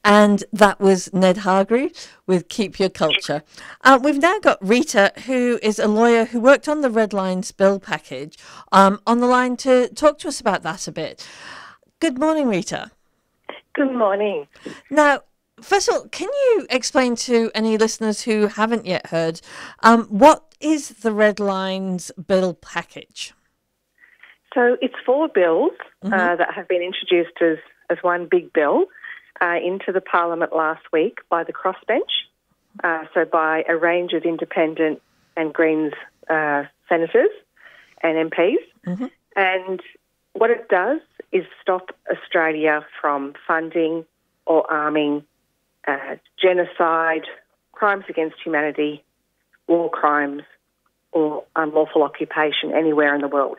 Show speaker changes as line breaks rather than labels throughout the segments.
And that was Ned Hargreaves with Keep Your Culture. We've now got Rita, who is a lawyer who worked on the Red Lines bill package, on the line to talk to us about that a bit. Good morning, Rita.
Good morning.
Now, first of all, can you explain to any listeners who haven't yet heard, what is the Red Lines bill package?
So it's 4 bills that have been introduced as one big bill into the Parliament last week by the crossbench, so by a range of independent and Greens senators and MPs. And what it does is stop Australia from funding or arming genocide, crimes against humanity, war crimes, or unlawful occupation anywhere in the world.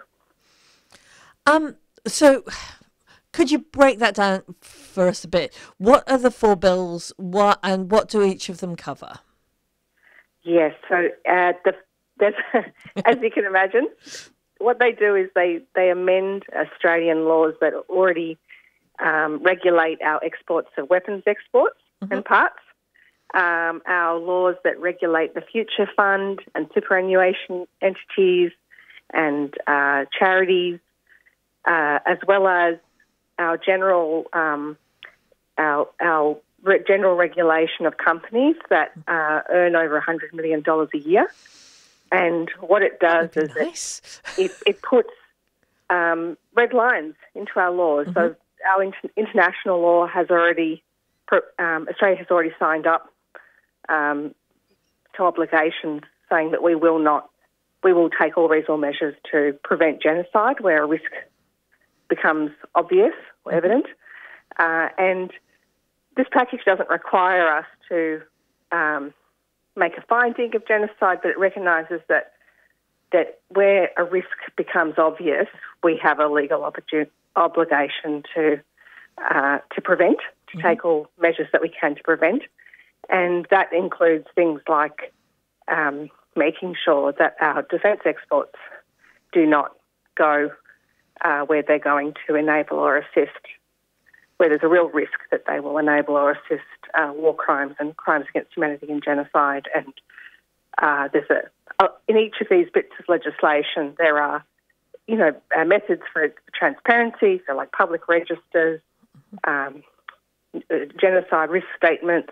So could you break that down for us a bit? What are the 4 bills? What do each of them cover?
Yes, so there's, as you can imagine, what they do is they amend Australian laws that already regulate our exports of weapons exports and parts, our laws that regulate the Future Fund and superannuation entities and charities, as well as our general general regulation of companies that earn over $100 million a year. And what it does is it puts red lines into our laws. So our international law has already, Australia has already signed up to obligations saying that we will take all reasonable measures to prevent genocide where a risk becomes obvious or evident. And this package doesn't require us to make a finding of genocide, but it recognises that where a risk becomes obvious, we have a legal obligation to prevent, to take all measures that we can to prevent. And that includes things like making sure that our defence exports do not go where they're going to enable or assist, where there's a real risk that they will enable or assist war crimes and crimes against humanity and genocide. And there's in each of these bits of legislation, there are, methods for transparency, so like public registers, genocide risk statements.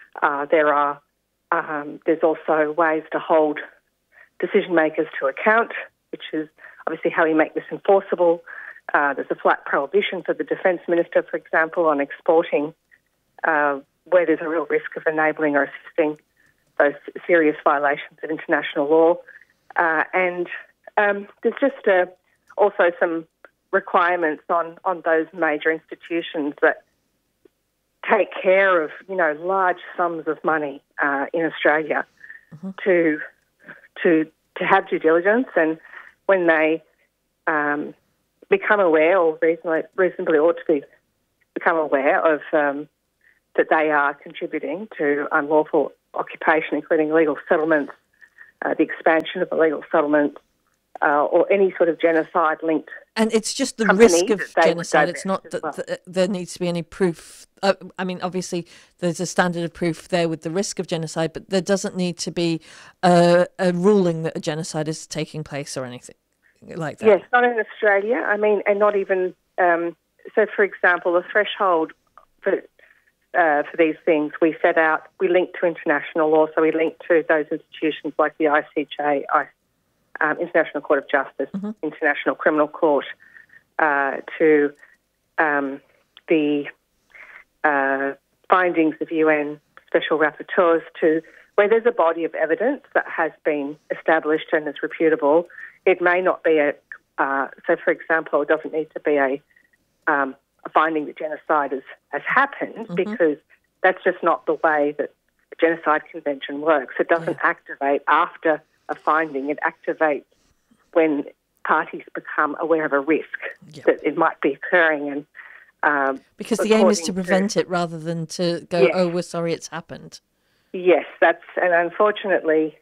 There's also ways to hold decision makers to account, which is obviously how we make this enforceable. There's a flat prohibition for the Defence Minister, for example, on exporting where there's a real risk of enabling or assisting those serious violations of international law. And there's just also some requirements on those major institutions that take care of, large sums of money in Australia to have due diligence, and when they become aware, or reasonably ought to become aware of that they are contributing to unlawful occupation, including illegal settlements, the expansion of illegal settlements, or any sort of genocide-linked.
And it's just the risk of genocide. It's not that there needs to be any proof. Obviously, there's a standard of proof there with the risk of genocide, but there doesn't need to be a ruling that a genocide is taking place or anything like that.
Yes, not in Australia. And not even. So, for example, the threshold for these things we set out, we link to international law. So we link to those institutions like the ICJ, International Court of Justice, International Criminal Court, to the findings of UN special rapporteurs, to where there's a body of evidence that has been established and is reputable. It may not be so for example, it doesn't need to be a finding that genocide has happened, because that's just not the way that the Genocide Convention works. It doesn't activate after a finding. It activates when parties become aware of a risk that it might be occurring. And
because the aim is to prevent it rather than to go, oh, we're sorry it's happened.
Yes, and unfortunately,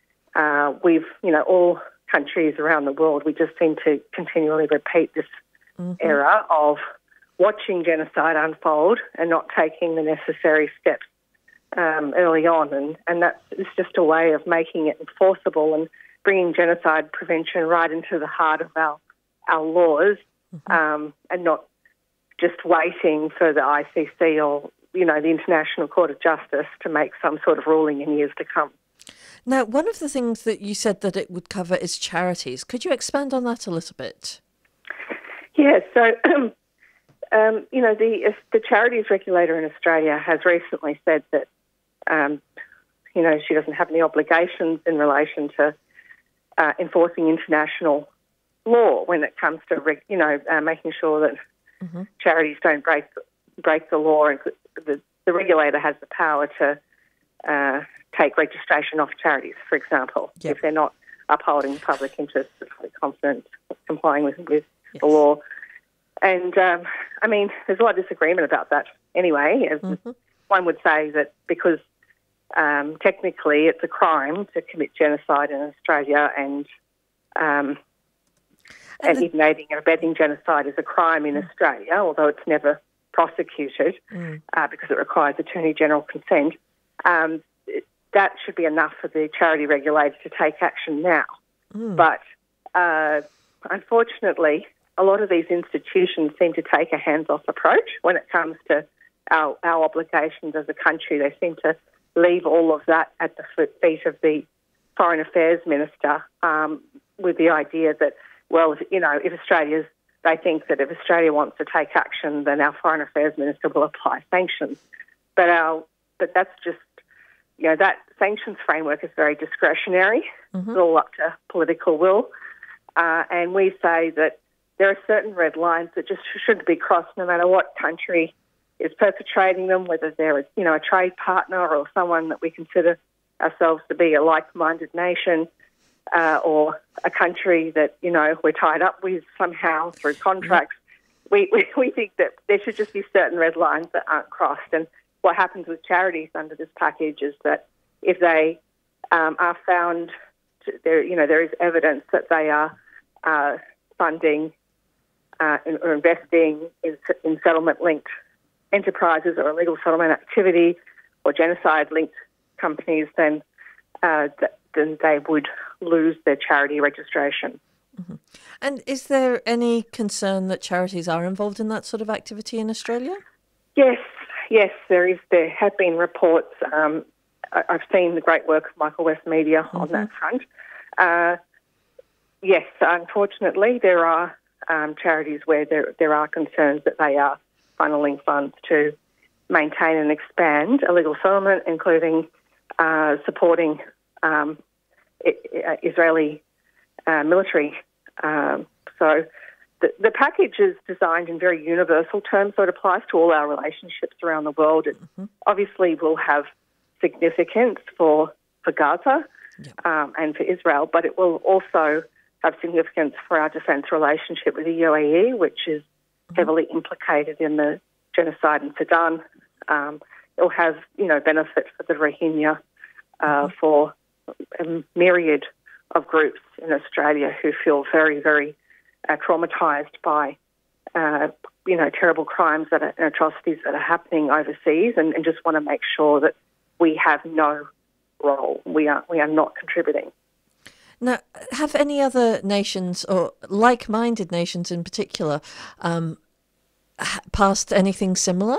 all countries around the world, we just seem to continually repeat this era of watching genocide unfold and not taking the necessary steps early on. And that's it's just a way of making it enforceable and bringing genocide prevention right into the heart of our laws, and not just waiting for the ICC or, the International Court of Justice to make some sort of ruling in years to come.
Now, one of the things that you said that it would cover is charities. Could you expand on that a little bit?
Yeah, so, the charities regulator in Australia has recently said that, she doesn't have any obligations in relation to enforcing international law when it comes to, making sure that charities don't break the law. And the regulator has the power to take registration off charities, for example, if they're not upholding public interest, public confidence, complying with the law. And, there's a lot of disagreement about that anyway. One would say that because technically it's a crime to commit genocide in Australia, and even aiding and abetting genocide is a crime in Australia, although it's never prosecuted because it requires Attorney General consent. That should be enough for the charity regulator to take action now. But unfortunately, a lot of these institutions seem to take a hands-off approach when it comes to our obligations as a country. They seem to leave all of that at the feet of the Foreign Affairs Minister, with the idea that, well, if they think that if Australia wants to take action, then our Foreign Affairs Minister will apply sanctions. But that's just, that sanctions framework is very discretionary. It's all up to political will. And we say that there are certain red lines that just shouldn't be crossed no matter what country is perpetrating them, whether they're a trade partner or someone that we consider ourselves to be a like-minded nation, or a country that, we're tied up with somehow through contracts. We think that there should just be certain red lines that aren't crossed. And what happens with charities under this package is that if they are found, there is evidence that they are funding or investing in settlement-linked enterprises or illegal settlement activity or genocide-linked companies, then they would lose their charity registration.
And is there any concern that charities are involved in that sort of activity in Australia?
Yes, there is. There have been reports. I've seen the great work of Michael West Media on that front. Yes, unfortunately, there are charities where there are concerns that they are funneling funds to maintain and expand illegal settlement, including supporting Israeli military. So the package is designed in very universal terms, so it applies to all our relationships around the world. It obviously will have significance for Gaza and for Israel, but it will also have significance for our defence relationship with the UAE, which is heavily implicated in the genocide in Sudan. It will have, benefit for the Rohingya, for a myriad of groups in Australia who feel very, very traumatised by, terrible crimes and atrocities that are happening overseas, and just want to make sure that we have no role. We are not contributing.
Now, have any other nations, or like-minded nations in particular, passed anything similar?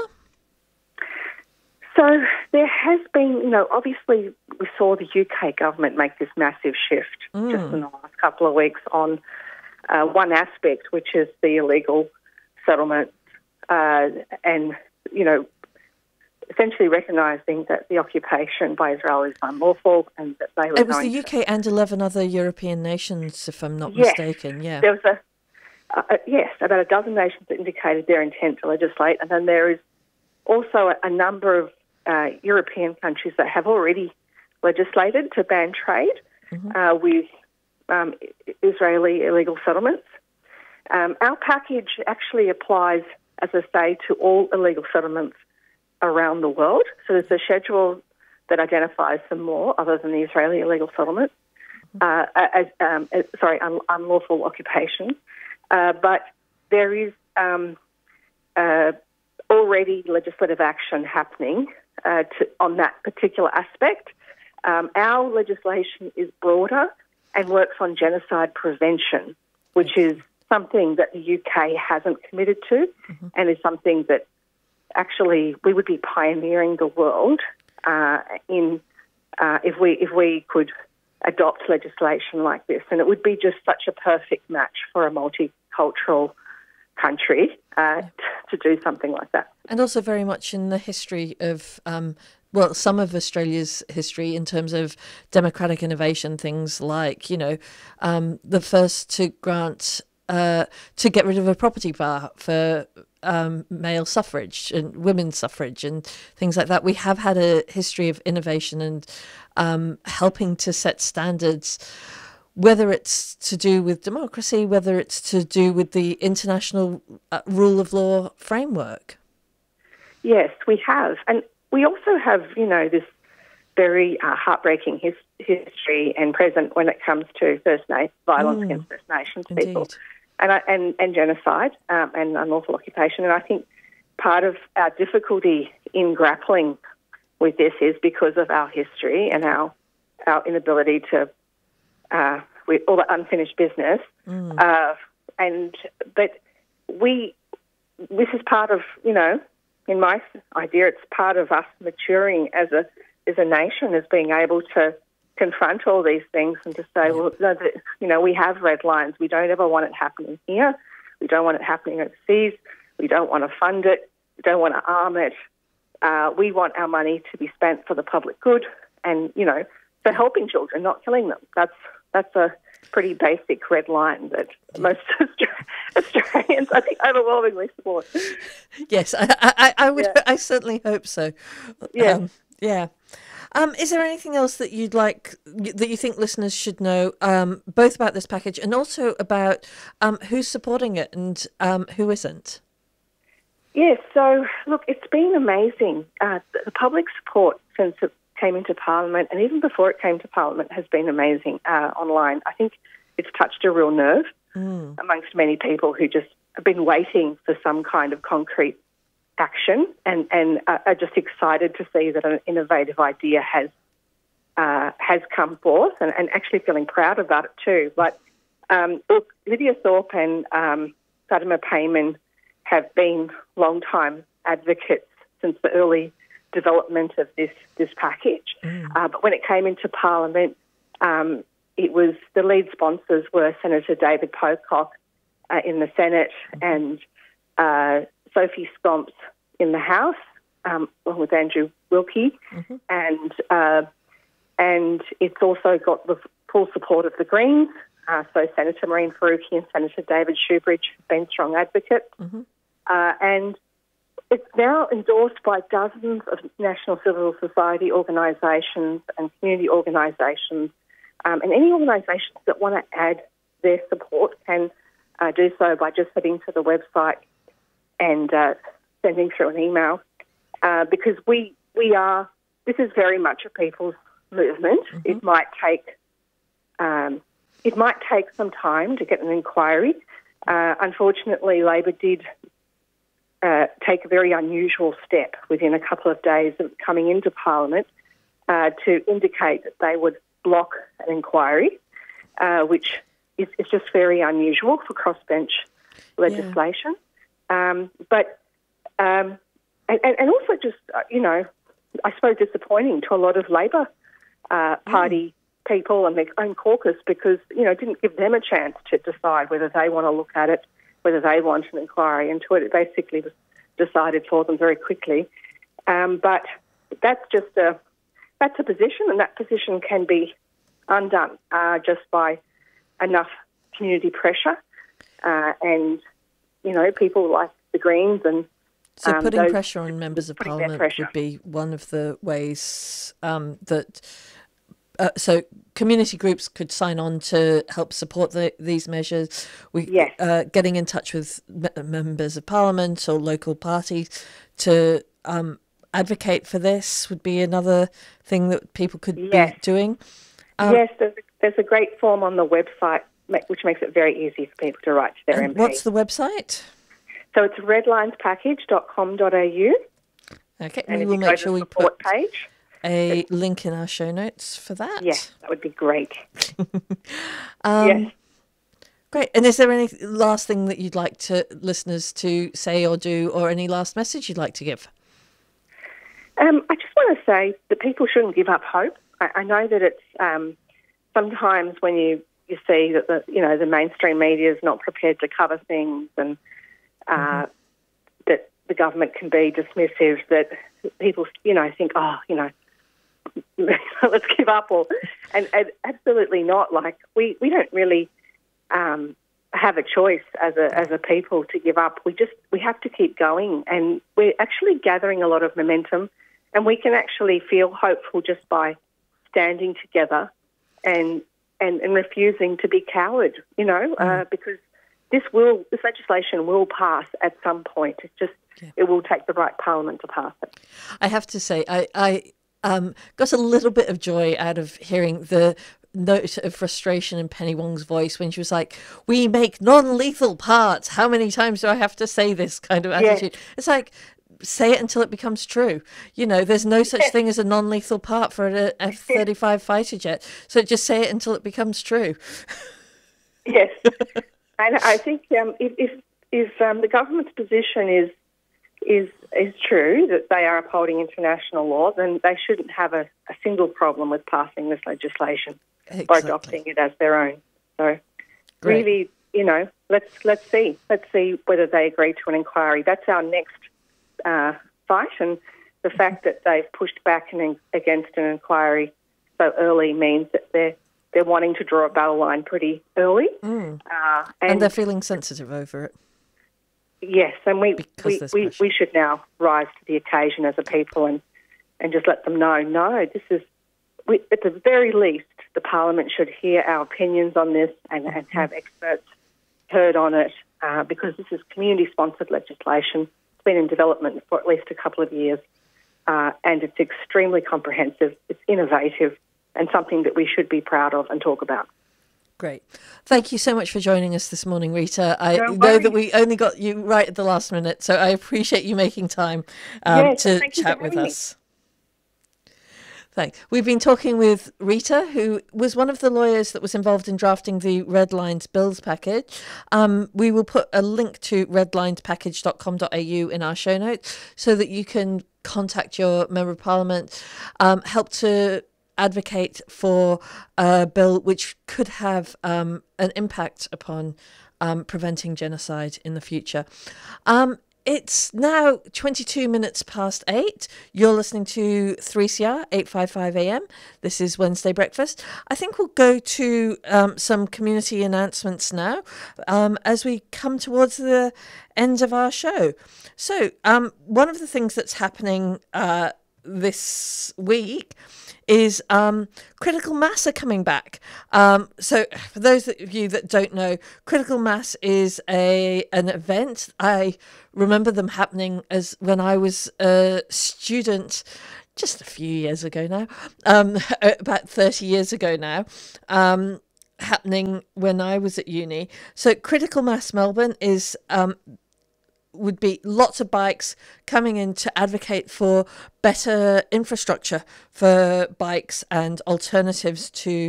So there has been, obviously we saw the UK government make this massive shift just in the last couple of weeks on one aspect, which is the illegal settlement, and, essentially recognising that the occupation by Israel is unlawful and that they were
It was the UK and 11 other European nations, if I'm not mistaken, yeah.
There was about a dozen nations that indicated their intent to legislate, and then there is also a number of European countries that have already legislated to ban trade with Israeli illegal settlements. Our package actually applies, as I say, to all illegal settlements around the world. So there's a schedule that identifies some more other than the Israeli illegal settlements, unlawful occupation. But there is already legislative action happening on that particular aspect. Our legislation is broader and works on genocide prevention, which is something that the UK hasn't committed to, and is something that actually we would be pioneering the world if we could adopt legislation like this. And it would be just such a perfect match for a multicultural country to do something like that.
And also very much in the history of, some of Australia's history in terms of democratic innovation, things like, the first to grant, to get rid of a property bar for male suffrage and women's suffrage and things like that. We have had a history of innovation and helping to set standards, whether it's to do with democracy, whether it's to do with the international rule of law framework. Yes, we have. And we also have, this very heartbreaking history and present when it comes to violence against First Nations people and genocide and unlawful occupation. And I think part of our difficulty in grappling with this is because of our history and our inability to with all the unfinished business, but this is part of, in my idea, it's part of us maturing as a nation, as being able to confront all these things and to say, we have red lines. We don't ever want it happening here. We don't want it happening overseas. We don't want to fund it. We don't want to arm it. We want our money to be spent for the public good and, for helping children, not killing them. That's a pretty basic red line that most Australians, I think, overwhelmingly support. Yes, I would. Yeah. I certainly hope so.
Yeah.
Yeah. Is there anything else that that you think listeners should know, both about this package and also about who's supporting it and who isn't?
Yes. So, look, it's been amazing. The public support since it came into Parliament, and even before it came to Parliament, has been amazing online. I think it's touched a real nerve amongst many people who just have been waiting for some kind of concrete action and are just excited to see that an innovative idea has come forth and actually feeling proud about it too. But look, Lydia Thorpe and Fatima Payman have been long-time advocates since the early development of this package. But when it came into Parliament, it was the lead sponsors were Senator David Pocock in the Senate and Sophie Scromps in the House, along with Andrew Wilkie, and it's also got the full support of the Greens. So Senator Marine Faruqi and Senator David Shoebridge have been strong advocates, and it's now endorsed by dozens of national civil society organisations and community organisations, and any organisations that want to add their support can do so by just heading to the website and sending through an email, because this is very much a people's movement. It might take some time to get an inquiry. Unfortunately, Labor did take a very unusual step within a couple of days of coming into Parliament to indicate that they would block an inquiry, which is just very unusual for crossbench legislation. But also just, I suppose disappointing to a lot of Labor Party people and their own caucus because, it didn't give them a chance to decide whether they want to look at it, whether they want an inquiry into it. It basically was decided for them very quickly. But that's a position, and that position can be undone just by enough community pressure and, people like the Greens and
so putting pressure on members of Parliament would be one of the ways that so community groups could sign on to help support these measures. Getting in touch with members of Parliament or local parties to advocate for this would be another thing that people could be doing.
Yes, there's a great form on the website which makes it very easy for people to write to their MP.
What's the website?
So it's redlinespackage.com.au.
Okay, and we will make sure we put
page,
a link in our show notes for that.
Yes, that would be great.
Yes. Great. And is there any last thing that you'd like to listeners to say or do, or any last message you'd like to give?
I just want to say that people shouldn't give up hope. I know that it's sometimes when you see that the mainstream media is not prepared to cover things, and that the government can be dismissive, that people think, let's give up, and absolutely not. Like we don't really have a choice as a people to give up. We have to keep going, and we're actually gathering a lot of momentum, and we can actually feel hopeful just by standing together and refusing to be coward. Because this legislation will pass at some point. It will take the right parliament to pass it.
I have to say, I got a little bit of joy out of hearing the note of frustration in Penny Wong's voice when she was like, "We make non-lethal parts. How many times do I have to say this?" kind of attitude. Yeah. It's like, say it until it becomes true. There's no such thing as a non-lethal part for an F-35 fighter jet. So just say it until it becomes true.
Yes. And I think if the government's position is true, that they are upholding international law, then they shouldn't have a single problem with passing this legislation. Exactly. By adopting it as their own. So really, let's see whether they agree to an inquiry. That's our next fight, and the fact that they've pushed back against an inquiry so early means that they're wanting to draw a battle line pretty early. And
they're feeling sensitive over it.
Yes, and we should now rise to the occasion as a people and just let them know, no, this is, at the very least, the Parliament should hear our opinions on this and have experts heard on it, because this is community-sponsored legislation. It's been in development for at least a couple of years, and it's extremely comprehensive, it's innovative, and something that we should be proud of and talk about.
Great. Thank you so much for joining us this morning, Rita. I know that we only got you right at the last minute, so I appreciate you making time to chat with us. Thanks. We've been talking with Rita, who was one of the lawyers that was involved in drafting the Red Lines Bills package. We will put a link to redlinespackage.com.au in our show notes so that you can contact your Member of Parliament, help to advocate for a bill which could have an impact upon preventing genocide in the future. It's now 22 minutes past 8. You're listening to 3CR 855 AM. This is Wednesday Breakfast. I think we'll go to some community announcements now as we come towards the end of our show. So one of the things that's happening this week is Critical Mass are coming back. So for those of you that don't know, Critical Mass is an event. I remember them happening as when I was a student just a few years ago now, about 30 years ago now, happening when I was at uni. So Critical Mass Melbourne is would be lots of bikes coming in to advocate for better infrastructure for bikes and alternatives to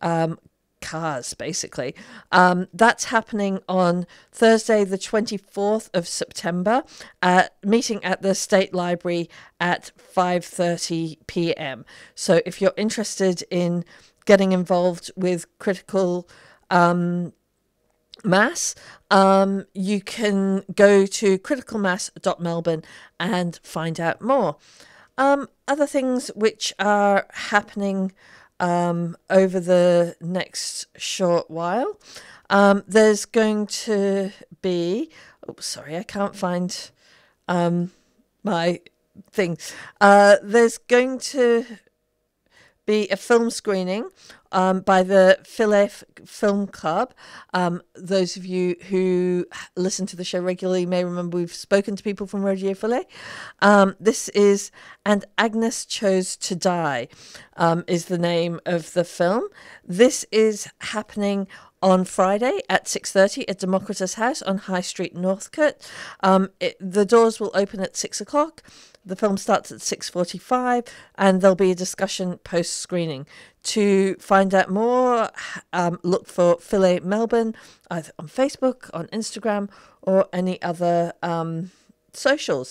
cars, basically. That's happening on Thursday, the 24th of September, meeting at the State Library at 5:30 p.m. So if you're interested in getting involved with Critical Mass, you can go to criticalmass.melbourne and find out more. Other things which are happening over the next short while, there's going to be, I can't find my thing. There's going to be a film screening by the Philae Film Club. Those of you who listen to the show regularly may remember we've spoken to people from Radio Philae. This is And Agnes Chose to Die is the name of the film. This is happening on Friday at 6:30 at Democritus House on High Street, Northcote. The doors will open at 6 o'clock. The film starts at 6:45 and there'll be a discussion post-screening. To find out more, look for Philae Melbourne either on Facebook, on Instagram, or any other socials.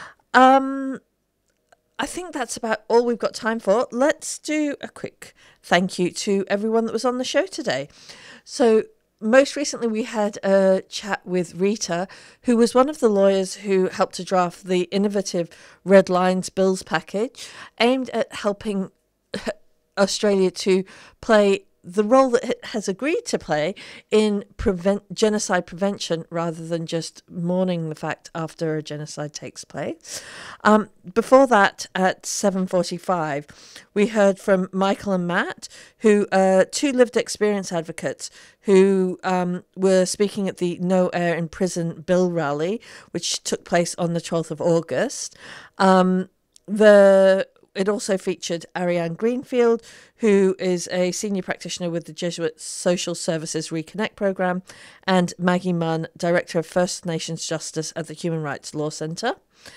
I think that's about all we've got time for. Let's do a quick thank you to everyone that was on the show today. So most recently we had a chat with Rita, who was one of the lawyers who helped to draft the innovative Red Lines Bills package aimed at helping Australia to play the role that it has agreed to play in genocide prevention rather than just mourning the fact after a genocide takes place. Before that, at 7:45, we heard from Michael and Matt, who are two lived experience advocates who were speaking at the No Air in Prison Bill rally, which took place on the 12th of August. It also featured Ariane Greenfield, who is a senior practitioner with the Jesuit Social Services Reconnect Programme, and Maggie Munn, Director of First Nations Justice at the Human Rights Law Centre.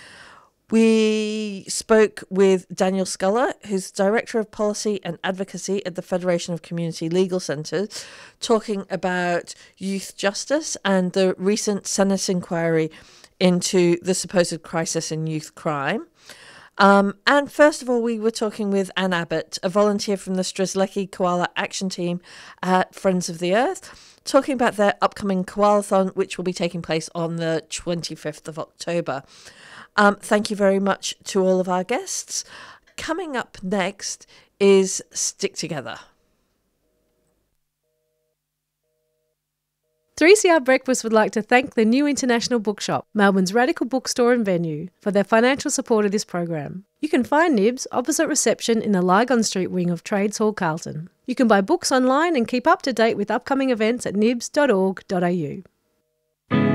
We spoke with Daniel Sculler, who's Director of Policy and Advocacy at the Federation of Community Legal Centres, talking about youth justice and the recent Senate inquiry into the supposed crisis in youth crime. And first of all, we were talking with Anne Abbott, a volunteer from the Strzelecki Koala Action Team at Friends of the Earth, talking about their upcoming Koalathon, which will be taking place on the 25th of October. Thank you very much to all of our guests. Coming up next is Stick Together.
3CR Breakfast would like to thank the New International Bookshop, Melbourne's radical bookstore and venue, for their financial support of this program. You can find Nibs opposite reception in the Lygon Street wing of Trades Hall, Carlton. You can buy books online and keep up to date with upcoming events at nibs.org.au.